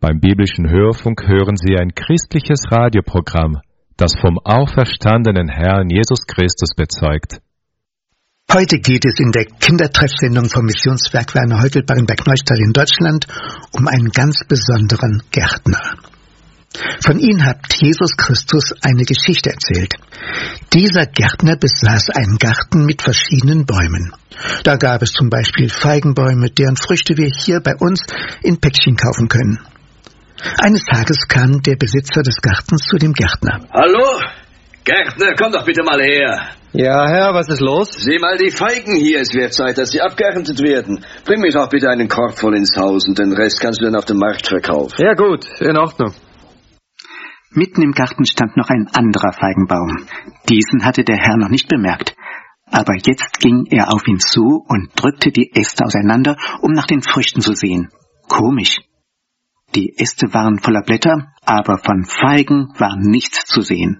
Beim biblischen Hörfunk hören Sie ein christliches Radioprogramm, das vom auferstandenen Herrn Jesus Christus bezeugt. Heute geht es in der Kindertreffsendung vom Missionswerk Werner Heugelbach in Bergneustadt in Deutschland um einen ganz besonderen Gärtner. Von ihm hat Jesus Christus eine Geschichte erzählt. Dieser Gärtner besaß einen Garten mit verschiedenen Bäumen. Da gab es zum Beispiel Feigenbäume, deren Früchte wir hier bei uns in Päckchen kaufen können. Eines Tages kam der Besitzer des Gartens zu dem Gärtner. Hallo? Gärtner, komm doch bitte mal her. Ja, Herr, was ist los? Sieh mal die Feigen hier, es wird Zeit, dass sie abgeerntet werden. Bring mir doch bitte einen Korb voll ins Haus und den Rest kannst du dann auf dem Markt verkaufen. Ja gut, in Ordnung. Mitten im Garten stand noch ein anderer Feigenbaum. Diesen hatte der Herr noch nicht bemerkt. Aber jetzt ging er auf ihn zu und drückte die Äste auseinander, um nach den Früchten zu sehen. Komisch. Die Äste waren voller Blätter, aber von Feigen war nichts zu sehen.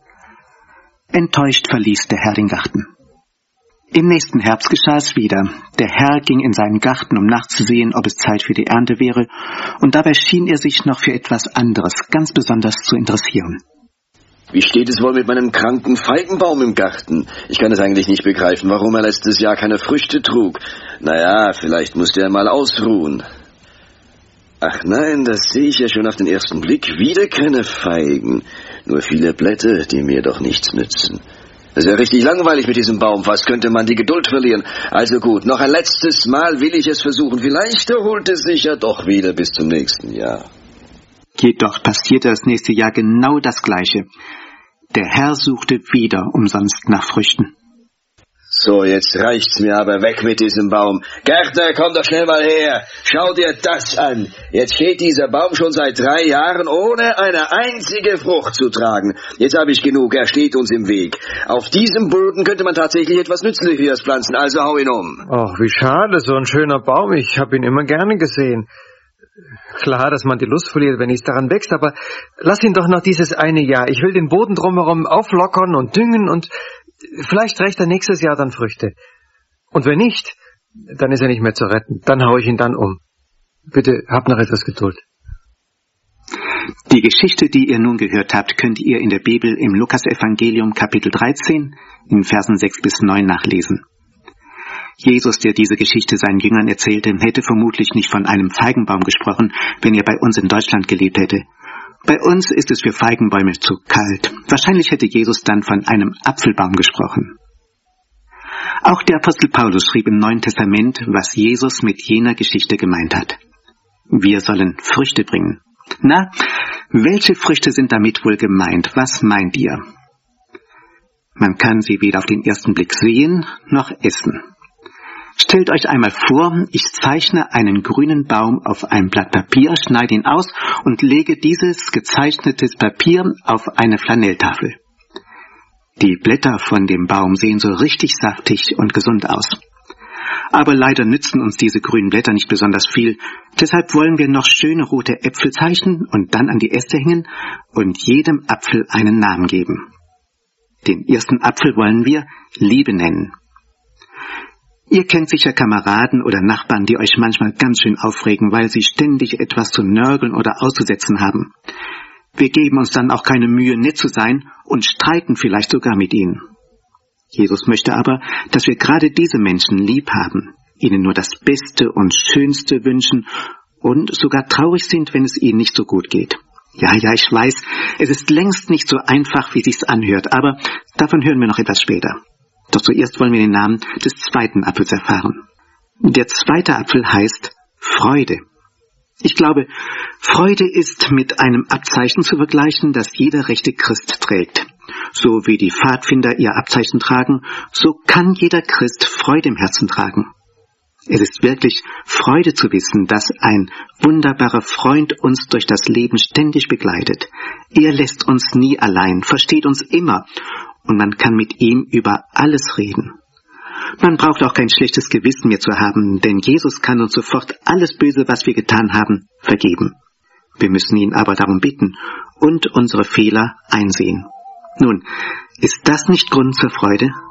Enttäuscht verließ der Herr den Garten. Im nächsten Herbst geschah es wieder. Der Herr ging in seinen Garten, um nachzusehen, ob es Zeit für die Ernte wäre, und dabei schien er sich noch für etwas anderes ganz besonders zu interessieren. Wie steht es wohl mit meinem kranken Feigenbaum im Garten? Ich kann es eigentlich nicht begreifen, warum er letztes Jahr keine Früchte trug. Naja, vielleicht musste er mal ausruhen. Ach nein, das sehe ich ja schon auf den ersten Blick. Wieder keine Feigen, nur viele Blätter, die mir doch nichts nützen. Das ist ja richtig langweilig mit diesem Baum. Fast könnte man die Geduld verlieren. Also gut, noch ein letztes Mal will ich es versuchen. Vielleicht erholt es sich ja doch wieder bis zum nächsten Jahr. Jedoch passierte das nächste Jahr genau das Gleiche. Der Herr suchte wieder umsonst nach Früchten. So, jetzt reicht's mir aber, weg mit diesem Baum. Gärtner, komm doch schnell mal her. Schau dir das an. Jetzt steht dieser Baum schon seit 3 Jahren, ohne eine einzige Frucht zu tragen. Jetzt habe ich genug, er steht uns im Weg. Auf diesem Boden könnte man tatsächlich etwas Nützliches pflanzen, also hau ihn um. Ach, wie schade, so ein schöner Baum. Ich habe ihn immer gerne gesehen. Klar, dass man die Lust verliert, wenn nichts daran wächst, aber lass ihn doch noch dieses eine Jahr. Ich will den Boden drumherum auflockern und düngen und vielleicht trägt er nächstes Jahr dann Früchte. Und wenn nicht, dann ist er nicht mehr zu retten. Dann haue ich ihn dann um. Bitte, habt noch etwas Geduld. Die Geschichte, die ihr nun gehört habt, könnt ihr in der Bibel im Lukasevangelium Kapitel 13 in Versen 6 bis 9 nachlesen. Jesus, der diese Geschichte seinen Jüngern erzählte, hätte vermutlich nicht von einem Feigenbaum gesprochen, wenn er bei uns in Deutschland gelebt hätte. Bei uns ist es für Feigenbäume zu kalt. Wahrscheinlich hätte Jesus dann von einem Apfelbaum gesprochen. Auch der Apostel Paulus schrieb im Neuen Testament, was Jesus mit jener Geschichte gemeint hat. Wir sollen Früchte bringen. Na, welche Früchte sind damit wohl gemeint? Was meint ihr? Man kann sie weder auf den ersten Blick sehen, noch essen. Stellt euch einmal vor, ich zeichne einen grünen Baum auf ein Blatt Papier, schneide ihn aus und lege dieses gezeichnete Papier auf eine Flanelltafel. Die Blätter von dem Baum sehen so richtig saftig und gesund aus. Aber leider nützen uns diese grünen Blätter nicht besonders viel. Deshalb wollen wir noch schöne rote Äpfel zeichnen und dann an die Äste hängen und jedem Apfel einen Namen geben. Den ersten Apfel wollen wir Liebe nennen. Ihr kennt sicher Kameraden oder Nachbarn, die euch manchmal ganz schön aufregen, weil sie ständig etwas zu nörgeln oder auszusetzen haben. Wir geben uns dann auch keine Mühe, nett zu sein und streiten vielleicht sogar mit ihnen. Jesus möchte aber, dass wir gerade diese Menschen lieb haben, ihnen nur das Beste und Schönste wünschen und sogar traurig sind, wenn es ihnen nicht so gut geht. Ja, ich weiß, es ist längst nicht so einfach, wie sich's anhört, aber davon hören wir noch etwas später. Doch zuerst wollen wir den Namen des zweiten Apfels erfahren. Der zweite Apfel heißt Freude. Ich glaube, Freude ist mit einem Abzeichen zu vergleichen, das jeder rechte Christ trägt. So wie die Pfadfinder ihr Abzeichen tragen, so kann jeder Christ Freude im Herzen tragen. Es ist wirklich Freude zu wissen, dass ein wunderbarer Freund uns durch das Leben ständig begleitet. Er lässt uns nie allein, versteht uns immer und man kann mit ihm über alles reden. Man braucht auch kein schlechtes Gewissen mehr zu haben, denn Jesus kann uns sofort alles Böse, was wir getan haben, vergeben. Wir müssen ihn aber darum bitten und unsere Fehler einsehen. Nun, ist das nicht Grund zur Freude?